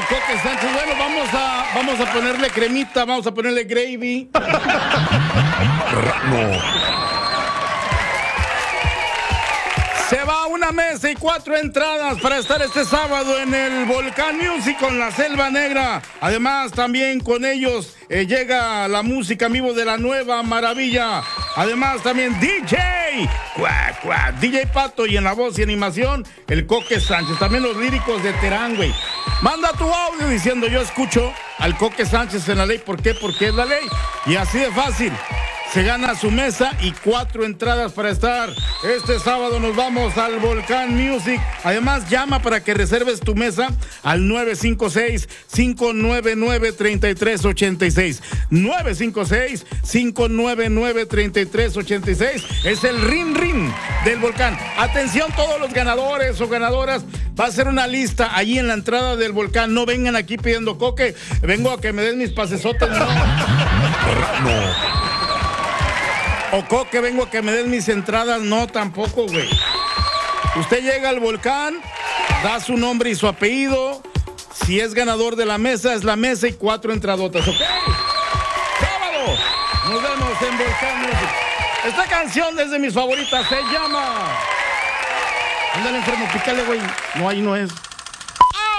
Coque Sánchez. Bueno, vamos a ponerle cremita, vamos a ponerle gravy. Se va una mesa y 4 entradas para estar este sábado en el Volcán Music con la Selva Negra. Además, también con ellos llega la música en vivo de la Nueva Maravilla. Además, también DJ DJ Pato, y en la voz y animación, el Coque Sánchez. También los líricos de Terán, güey. Manda tu audio diciendo: yo escucho al Coque Sánchez en la ley. ¿Por qué? Porque es la ley. Y así de fácil. Se gana su mesa y 4 entradas para estar. Este sábado nos vamos al Volcán Music. Además, llama para que reserves tu mesa al 956-599-3386. 956-599-3386. Es el ring del Volcán. Atención todos los ganadores o ganadoras. Va a ser una lista allí en la entrada del Volcán. No vengan aquí pidiendo: Coque, vengo a que me den mis pasesotes. No. O Coque, vengo a que me den mis entradas. No, tampoco, güey. Usted llega al Volcán, da su nombre y su apellido. Si es ganador de la mesa, es la mesa y 4 entradotas, ¿ok? ¡Sábado! Nos vemos en Volcán Music. Esta canción es de mis favoritas, se llama... Ándale, enfermo, pícale, güey. No, ahí no es.